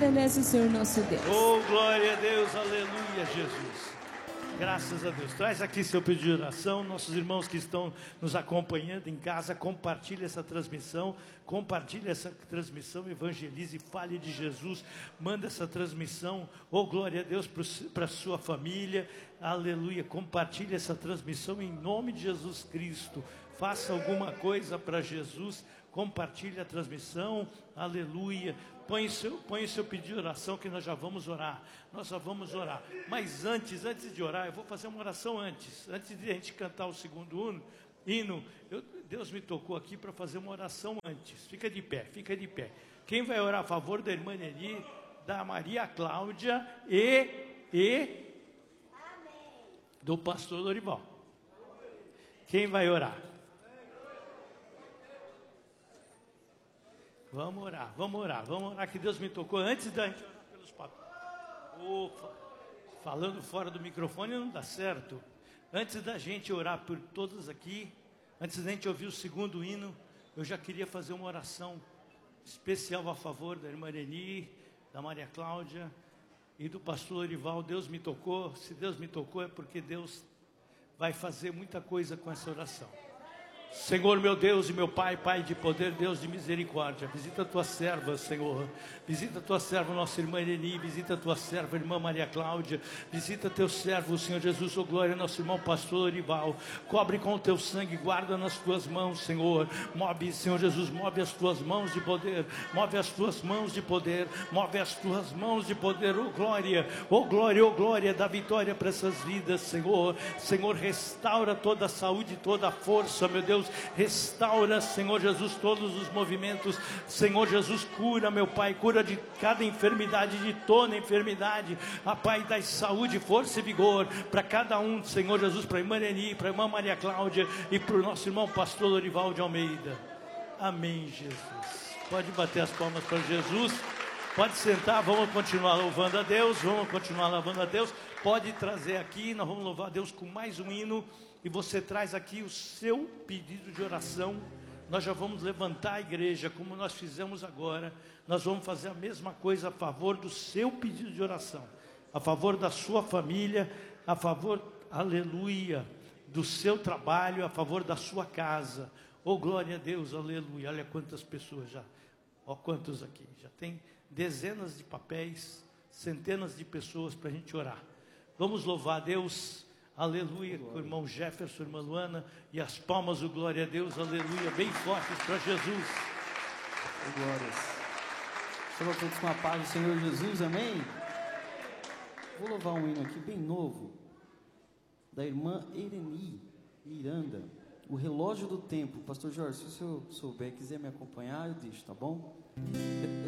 merece o Senhor nosso Deus. Oh, glória a Deus, aleluia, Jesus. Graças a Deus. Traz aqui seu pedido de oração. Nossos irmãos que estão nos acompanhando em casa, compartilhe essa transmissão. Compartilhe essa transmissão, evangelize, fale de Jesus. Manda essa transmissão, oh glória a Deus, para a sua família. Aleluia. Compartilhe essa transmissão em nome de Jesus Cristo. Faça alguma coisa para Jesus. Compartilhe a transmissão. Aleluia. Põe o seu pedido de oração que nós já vamos orar. Nós já vamos orar. Mas antes de orar, eu vou fazer uma oração antes. Antes de a gente cantar o segundo hino, Deus me tocou aqui para fazer uma oração antes. Fica de pé, fica de pé. Quem vai orar a favor da irmã Neri, da Maria Cláudia e do pastor Lorival? Quem vai orar? Vamos orar que Deus me tocou antes da gente orar pelos papéis. Falando fora do microfone não dá certo. Antes da gente orar por todos aqui, antes da gente ouvir o segundo hino, eu já queria fazer uma oração especial a favor da irmã Reni, da Maria Cláudia e do pastor Lorival. Deus me tocou. Se Deus me tocou é porque Deus vai fazer muita coisa com essa oração. Senhor, meu Deus e meu Pai, Pai de poder, Deus de misericórdia, visita a tua serva, Senhor, visita a tua serva, nossa irmã Irene, visita a tua serva, irmã Maria Cláudia, visita teu servo, Senhor Jesus, oh glória, nosso irmão pastor Lorival, cobre com o teu sangue, guarda nas tuas mãos, Senhor, move, Senhor Jesus, move as tuas mãos de poder, move as tuas mãos de poder, move as tuas mãos de poder, oh glória, oh glória, oh glória, dá vitória para essas vidas, Senhor, Senhor, restaura toda a saúde, toda a força, meu Deus, restaura, Senhor Jesus, todos os movimentos, Senhor Jesus, cura, meu Pai, cura de cada enfermidade, de toda enfermidade, a Pai, dai saúde, força e vigor para cada um, Senhor Jesus, para a irmã Neni, para a irmã Maria Cláudia e para o nosso irmão pastor Lorival de Almeida. Amém, Jesus. Pode bater as palmas para Jesus, pode sentar, vamos continuar louvando a Deus, pode trazer aqui, nós vamos louvar a Deus com mais um hino. E você traz aqui o seu pedido de oração. Nós já vamos levantar a igreja, como nós fizemos agora. Nós vamos fazer a mesma coisa a favor do seu pedido de oração, a favor da sua família, a favor, aleluia, do seu trabalho, a favor da sua casa. Oh, glória a Deus, aleluia. Olha quantas pessoas já, ó, quantos aqui. Já tem dezenas de papéis, centenas de pessoas para a gente orar. Vamos louvar a Deus. Aleluia, com o irmão Jefferson, irmã Luana, e as palmas, o glória a Deus, aleluia, bem fortes para Jesus. Glórias. Estamos todos com a paz do Senhor Jesus, amém? Vou louvar um hino aqui bem novo, da irmã Ireni Miranda, O Relógio do Tempo. Pastor Jorge, se o senhor souber, quiser me acompanhar, eu deixo, tá bom?